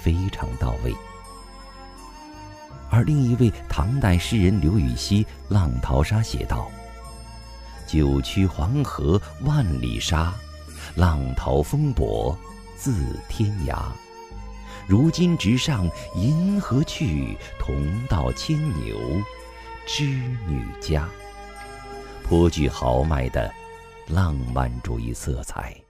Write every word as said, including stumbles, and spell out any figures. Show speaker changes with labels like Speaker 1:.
Speaker 1: 非常到位。而另一位唐代诗人刘禹锡《浪淘沙》写道：“九曲黄河万里沙，浪淘风簸自天涯。如今直上银河去，同到牵牛织女家。”颇具豪迈的浪漫主义色彩。